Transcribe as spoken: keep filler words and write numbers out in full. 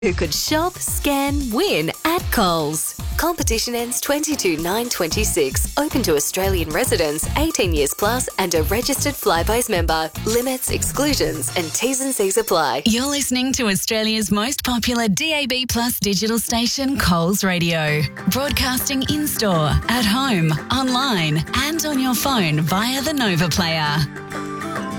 Who could shop, scan, win at Coles. Competition ends twenty-two nine twenty-six. Open to Australian residents, eighteen years plus and a registered Flybuys member. Limits, exclusions and T's and C's apply. You're listening to Australia's most popular D A B Plus digital station, Coles Radio. Broadcasting in-store, at home, online and on your phone via the Nova Player.